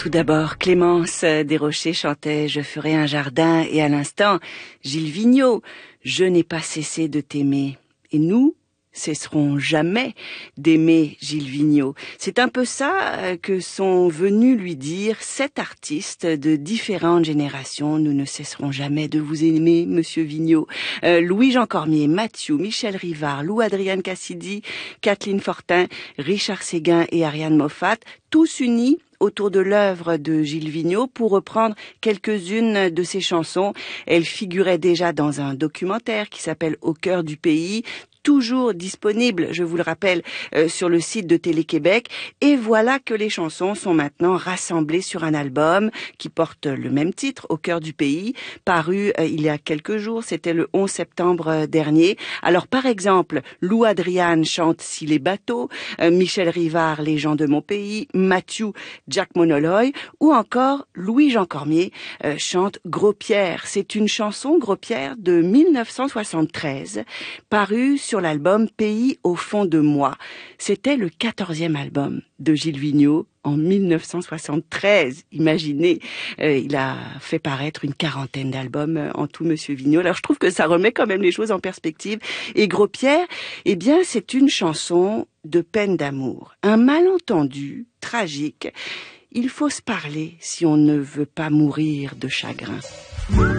Tout d'abord, Clémence Desrochers chantait « Je ferai un jardin » et à l'instant, Gilles Vigneault « Je n'ai pas cessé de t'aimer ». Et nous cesserons jamais d'aimer Gilles Vigneault. C'est un peu ça que sont venus lui dire 7 artistes de différentes générations. Nous ne cesserons jamais de vous aimer, Monsieur Vigneault. Louis-Jean Cormier, Mathieu, Michel Rivard, Lou Adrienne Cassidy, Kathleen Fortin, Richard Séguin et Ariane Moffat, tous unis autour de l'œuvre de Gilles Vigneault pour reprendre quelques-unes de ses chansons. Elle figurait déjà dans un documentaire qui s'appelle Au cœur du pays, toujours disponible, je vous le rappelle, sur le site de Télé-Québec. Et voilà que les chansons sont maintenant rassemblées sur un album qui porte le même titre, Au cœur du pays, paru il y a quelques jours, c'était le 11 septembre dernier. Alors par exemple, Lou Adriane chante Si les bateaux, Michel Rivard, Les gens de mon pays, Mathieu, Jack Monoloy, ou encore Louis-Jean Cormier chante Gros Pierre. C'est une chanson, Gros Pierre, de 1973, parue sur l'album Pays au fond de moi. C'était le 14e album de Gilles Vigneault en 1973. Imaginez, il a fait paraître une quarantaine d'albums en tout, Monsieur Vigneault. Alors je trouve que ça remet quand même les choses en perspective. Et Gros Pierre, eh bien c'est une chanson de peine d'amour. Un malentendu tragique. Il faut se parler si on ne veut pas mourir de chagrin.